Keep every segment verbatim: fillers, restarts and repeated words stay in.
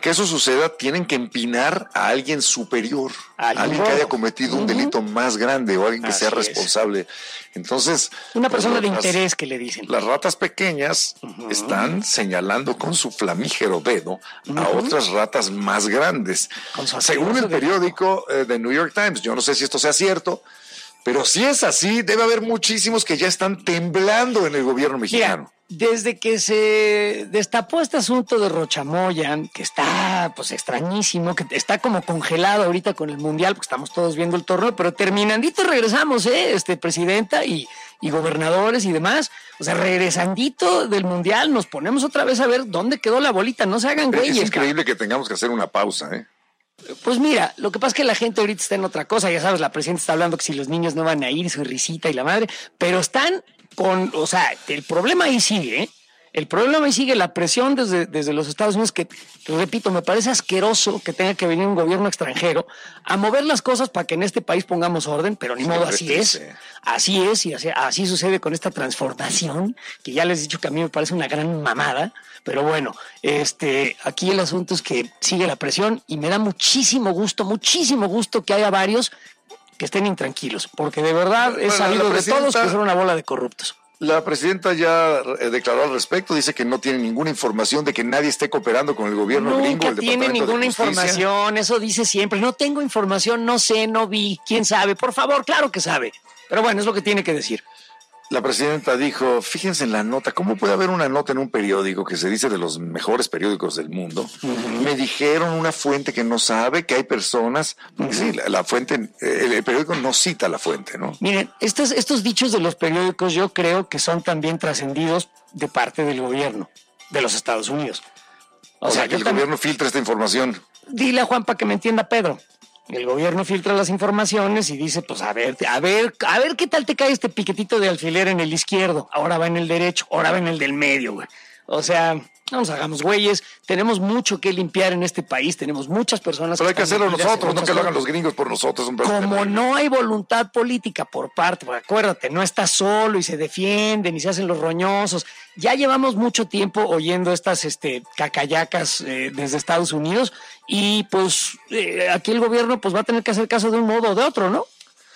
que eso suceda, tienen que empinar a alguien superior, a alguien, alguien que haya cometido uh-huh. un delito más grande o alguien que Así sea responsable. Es. Entonces, una persona pues, de las, interés que le dicen. Las ratas pequeñas uh-huh. están señalando con su flamígero dedo uh-huh. a otras ratas más grandes. Según el periódico eh, The New York Times, yo no sé si esto sea cierto, pero si es así, debe haber muchísimos que ya están temblando en el gobierno mexicano. Mira, desde que se destapó este asunto de Rochamoya, que está pues extrañísimo, que está como congelado ahorita con el Mundial, porque estamos todos viendo el torneo, pero terminandito regresamos, ¿eh? Este, presidenta y, y gobernadores y demás. O sea, regresandito del Mundial, nos ponemos otra vez a ver dónde quedó la bolita. No se hagan güeyes. Es increíble que tengamos que hacer una pausa, ¿eh? Pues mira, lo que pasa es que la gente ahorita está en otra cosa, ya sabes, la presidenta está hablando que si los niños no van a ir, su risita y la madre, pero están con, o sea, el problema ahí sigue, ¿eh? El problema ahí sigue, la presión desde, desde los Estados Unidos, que, repito, me parece asqueroso que tenga que venir un gobierno extranjero a mover las cosas para que en este país pongamos orden, pero ni sí, modo, así es, sí. así es, y así, así sucede con esta transformación, que ya les he dicho que a mí me parece una gran mamada, pero bueno, este, aquí el asunto es que sigue la presión y me da muchísimo gusto, muchísimo gusto que haya varios que estén intranquilos, porque de verdad bueno, es sabido de todos que son una bola de corruptos. La presidenta ya declaró al respecto, dice que no tiene ninguna información de que nadie esté cooperando con el gobierno Nunca gringo. Nunca tiene ninguna información, eso dice siempre. No tengo información, no sé, no vi, quién sabe. Por favor, claro que sabe. Pero bueno, es lo que tiene que decir. La presidenta dijo, fíjense en la nota, ¿cómo puede haber una nota en un periódico que se dice de los mejores periódicos del mundo? Uh-huh. Me dijeron una fuente que no sabe, que hay personas, porque uh-huh. sí, la, la fuente, el, el periódico no cita la fuente, ¿no? Miren, estos, estos dichos de los periódicos yo creo que son también trascendidos de parte del gobierno de los Estados Unidos. O, o sea, sea, que el también, gobierno filtra esta información. Dile a Juan para que me entienda Pedro. El gobierno filtra las informaciones y dice, pues a ver, a ver, a ver qué tal te cae este piquetito de alfiler en el izquierdo, ahora va en el derecho, ahora va en el del medio, güey. O sea, no nos hagamos güeyes, tenemos mucho que limpiar en este país, tenemos muchas personas... Pero hay que hacerlo nosotros, no que lo hagan los gringos por nosotros. Un Como no hay voluntad política por parte, porque acuérdate, no estás solo y se defienden y se hacen los roñosos. Ya llevamos mucho tiempo oyendo estas este, cacayacas eh, desde Estados Unidos y pues eh, aquí el gobierno pues va a tener que hacer caso de un modo o de otro, ¿no?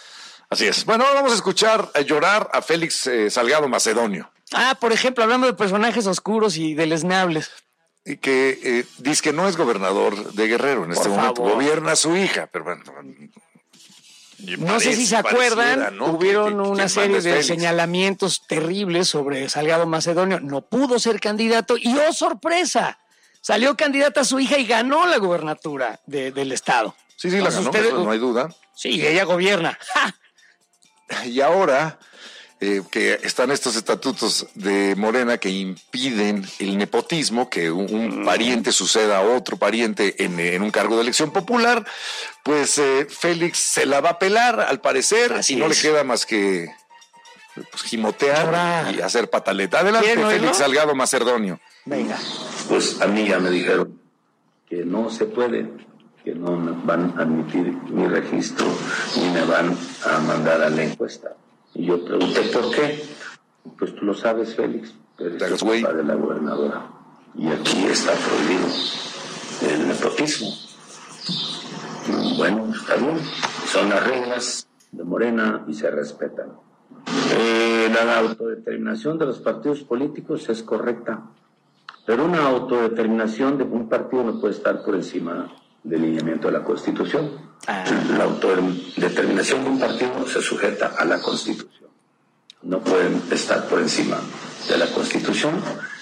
Así es. Bueno, ahora vamos a escuchar a llorar a Félix eh, Salgado Macedonio. Ah, por ejemplo, hablando de personajes oscuros y deleznables. Y que eh, dice que no es gobernador de Guerrero en este por momento, favor. Gobierna a su hija, pero bueno... No parece, sé si se acuerdan, ¿no? Hubieron que, que, una que serie de Félix. señalamientos terribles sobre Salgado Macedonio. No pudo ser candidato y ¡oh, sorpresa! Salió candidata a su hija y ganó la gubernatura de, del estado. Sí, sí, la ganó, ustedes, no hay duda. Sí, ella gobierna. ¡Ja! Y ahora eh, que están estos estatutos de Morena que impiden el nepotismo, que un, un pariente suceda a otro pariente en, en un cargo de elección popular, pues eh, Félix se la va a pelar al parecer. Así y no es. Le queda más que pues, gimotear Ahora, y hacer pataleta. Adelante, Félix Salgado Macedonio. Venga. Pues a mí ya me dijeron que no se puede, que no me van a admitir mi registro ni me van a mandar a la encuesta. Y yo pregunté, ¿por qué? Pues tú lo sabes, Félix, eres el papá de la gobernadora. Y aquí está prohibido el nepotismo. Bueno, está bien. Son las reglas de Morena y se respetan. Eh, la autodeterminación de los partidos políticos es correcta, pero una autodeterminación de un partido no puede estar por encima del lineamiento de la Constitución. Ah. La autodeterminación de un partido se sujeta a la Constitución. No pueden estar por encima de la Constitución.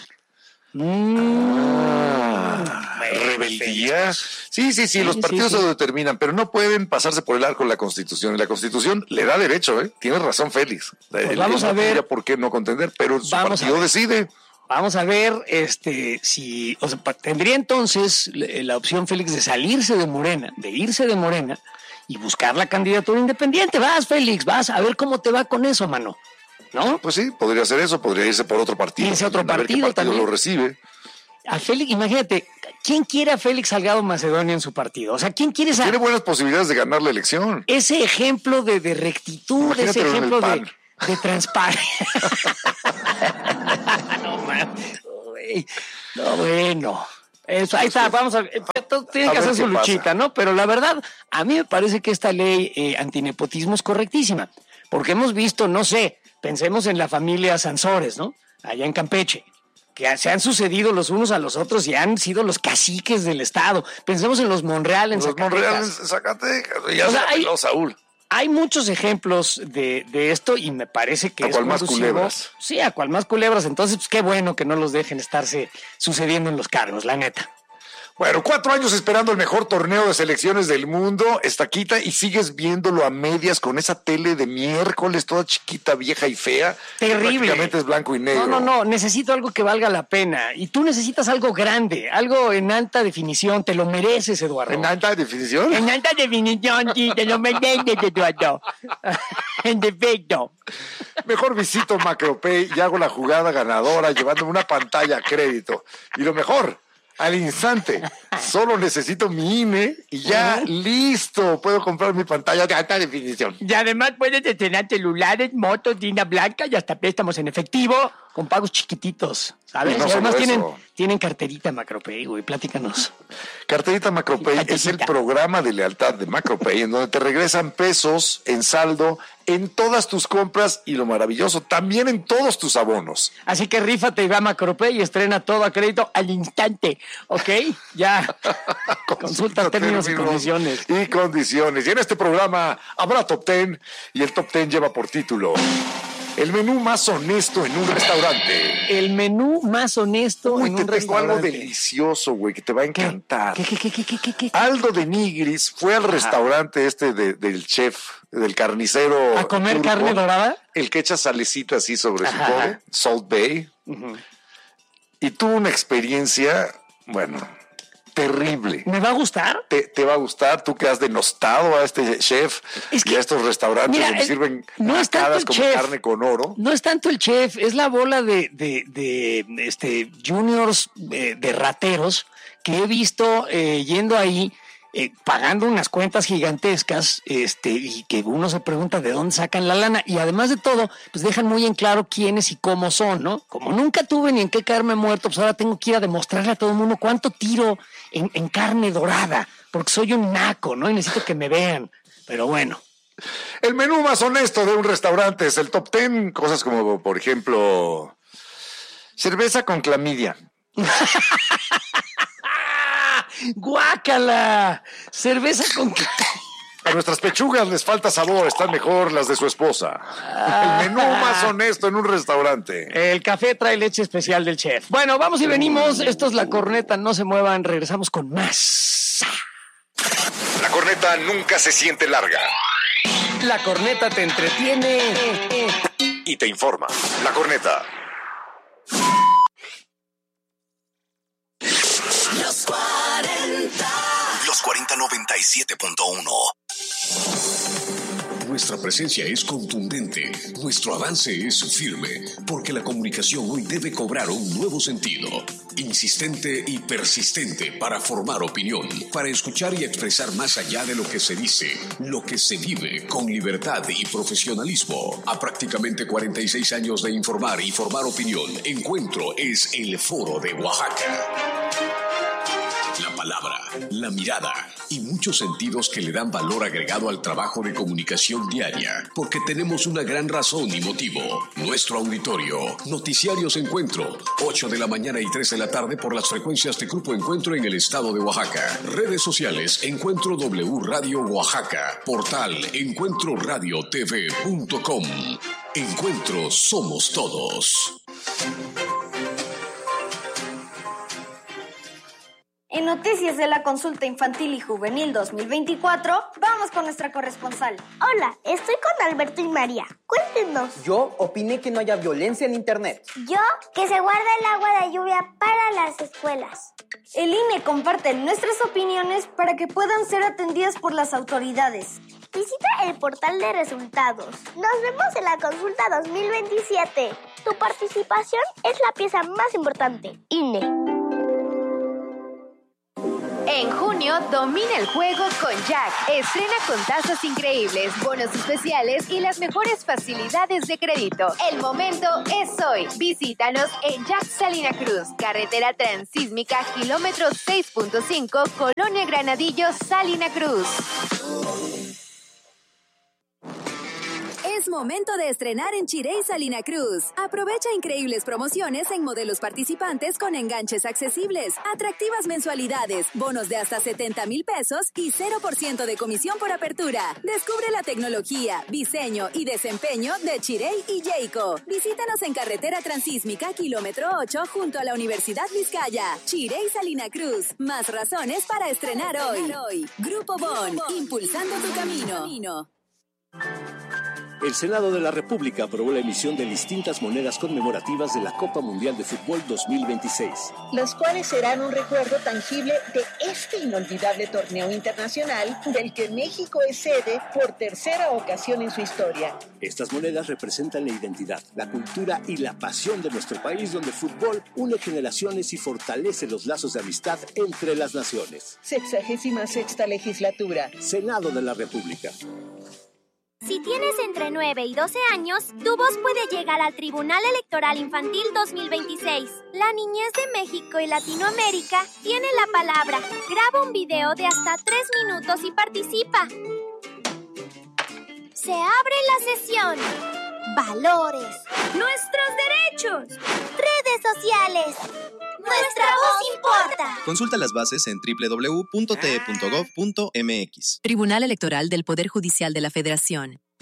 Ah, rebeldía. Sí, sí, sí, los partidos sí, sí. se determinan, pero no pueden pasarse por el arco de la Constitución. Y la Constitución le da derecho, ¿eh? Tienes razón, Félix. Pues él, vamos él no a ver. ¿Por qué no contender? Pero su partido decide. Vamos a ver este si o sea, tendría entonces la opción Félix de salirse de Morena, de irse de Morena y buscar la candidatura independiente. Vas, Félix, vas a ver cómo te va con eso, mano. ¿No? Pues sí, podría ser eso, podría irse por otro partido. Irse a otro partido, a ver qué partido también. Lo recibe. A Félix, imagínate, ¿quién quiere a Félix Salgado Macedonio en su partido? O sea, ¿quién quiere esa... Tiene buenas posibilidades de ganar la elección. Ese ejemplo de, de rectitud, imagínate ese ejemplo de, de transparencia. No, man. No, bueno. Eso, ahí está, vamos a ver. Tienen que hacer su luchita, ¿no? Pero la verdad, a mí me parece que esta ley eh, antinepotismo es correctísima. Porque hemos visto, no sé, pensemos en la familia Sansores, ¿no? Allá en Campeche, que se han sucedido los unos a los otros y han sido los caciques del Estado. Pensemos en los Monreal en los Zacatecas. Monreal en Zacatecas. Ya o sea, se hay, Saúl. Hay muchos ejemplos de, de esto y me parece que a es cual más culebras. Sí, a cual más culebras. Entonces, pues qué bueno que no los dejen estarse sucediendo en los cargos, la neta. Bueno, cuatro años esperando el mejor torneo de selecciones del mundo, estaquita, y sigues viéndolo a medias con esa tele de miércoles, toda chiquita, vieja y fea. Terrible. Prácticamente es blanco y negro. No, no, no, necesito algo que valga la pena. Y tú necesitas algo grande, algo en alta definición. Te lo mereces, Eduardo. ¿En alta definición? En alta definición, sí, te lo mereces, Eduardo. En defecto. Mejor visito Macropay y hago la jugada ganadora llevándome una pantalla a crédito. Y lo mejor, al instante, solo necesito mi I N E y ya uh-huh. listo, puedo comprar mi pantalla de alta definición. Y además puedes estrenar celulares, motos, línea blanca y hasta préstamos en efectivo con pagos chiquititos, ¿sabes? Y, no y además tienen, tienen carterita Macropay, güey, platícanos. Carterita Macropay carterita. Es el programa de lealtad de Macropay en donde te regresan pesos en saldo en todas tus compras y lo maravilloso, también en todos tus abonos. Así que rífate y va a Macropay y estrena todo a crédito al instante, ¿ok? Ya, consulta términos, términos y condiciones. Y condiciones. Y en este programa habrá Top Ten y el Top Ten lleva por título el menú más honesto en un restaurante. El menú más honesto Uy, en un un restaurante. Uy, te tengo algo restaurante. delicioso, güey, que te va a encantar. ¿Qué, qué, qué, qué, qué, qué, qué? Aldo de Nigris fue al restaurante este de, del chef, del carnicero. ¿A comer turco, carne dorada? El que echa salecita así sobre Ajá. su pobre, Salt Bay. Uh-huh. Y tuvo una experiencia, bueno, terrible. ¿Me va a gustar? Te, te va a gustar, tú que has denostado a este chef es que, y a estos restaurantes mira, donde el, sirven no nacadas como chef, carne con oro. No es tanto el chef, es la bola de, de, de, de este juniors eh, de rateros que he visto eh, yendo ahí eh, pagando unas cuentas gigantescas, este, y que uno se pregunta de dónde sacan la lana, y además de todo, pues dejan muy en claro quiénes y cómo son, ¿no? Como nunca tuve ni en qué caerme muerto, pues ahora tengo que ir a demostrarle a todo el mundo cuánto tiro en, en carne dorada, porque soy un naco, ¿no? Y necesito que me vean, pero bueno. El menú más honesto de un restaurante es el Top Ten, cosas como, por ejemplo, cerveza con clamidia. ¡Guácala! Cerveza con... A nuestras pechugas les falta sabor, están mejor las de su esposa. El menú más honesto en un restaurante. El café trae leche especial del chef. Bueno, vamos y venimos. Esto es La Corneta, no se muevan. Regresamos con más. La corneta nunca se siente larga. La Corneta te entretiene y te informa. La Corneta. Los cuarenta. Los cuarenta noventa y siete punto uno. Nuestra presencia es contundente, nuestro avance es firme, porque la comunicación hoy debe cobrar un nuevo sentido, insistente y persistente para formar opinión, para escuchar y expresar más allá de lo que se dice, lo que se vive con libertad y profesionalismo. A prácticamente cuarenta y seis años de informar y formar opinión, Encuentro es el Foro de Oaxaca. La palabra, la mirada y muchos sentidos que le dan valor agregado al trabajo de comunicación diaria, porque tenemos una gran razón y motivo. Nuestro auditorio, Noticiarios Encuentro, ocho de la mañana y tres de la tarde por las frecuencias de Grupo Encuentro en el estado de Oaxaca. Redes sociales, Encuentro W Radio Oaxaca, portal encuentro radio t v punto com. Encuentro somos todos. En Noticias de la Consulta Infantil y Juvenil dos mil veinticuatro, vamos con nuestra corresponsal. Hola, estoy con Alberto y María. Cuéntenos. Yo opiné que no haya violencia en Internet. Yo, que se guarda el agua de lluvia para las escuelas. El I N E comparte nuestras opiniones para que puedan ser atendidas por las autoridades. Visita el portal de resultados. Nos vemos en la Consulta dos mil veintisiete. Tu participación es la pieza más importante. I N E. Hey, En junio, domina el juego con Jack. Estrena con tasas increíbles, bonos especiales y las mejores facilidades de crédito. El momento es hoy. Visítanos en Jack Salina Cruz, carretera transísmica, kilómetro seis punto cinco, Colonia Granadillo, Salina Cruz. Es momento de estrenar en Chirey Salina Cruz. Aprovecha increíbles promociones en modelos participantes con enganches accesibles, atractivas mensualidades, bonos de hasta setenta mil pesos y cero por ciento de comisión por apertura. Descubre la tecnología, diseño y desempeño de Chirey y Jayco. Visítanos en carretera transísmica, kilómetro ocho, junto a la Universidad Vizcaya. Chirey Salina Cruz. Más razones para estrenar hoy. Grupo Bon, impulsando tu camino. El Senado de la República aprobó la emisión de distintas monedas conmemorativas de la Copa Mundial de Fútbol dos mil veintiséis. Las cuales serán un recuerdo tangible de este inolvidable torneo internacional del que México es sede por tercera ocasión en su historia. Estas monedas representan la identidad, la cultura y la pasión de nuestro país, donde el fútbol une generaciones y fortalece los lazos de amistad entre las naciones. Sexagésima sexta legislatura. Senado de la República. Si tienes entre nueve y doce años, tu voz puede llegar al Tribunal Electoral Infantil dos mil veintiséis. La niñez de México y Latinoamérica tiene la palabra. Graba un video de hasta tres minutos y participa. Se abre la sesión. Valores. Nuestros derechos. Redes sociales. Nuestra voz importa. Consulta las bases en doble u doble u doble u punto t e punto gov punto m x. Tribunal Electoral del Poder Judicial de la Federación.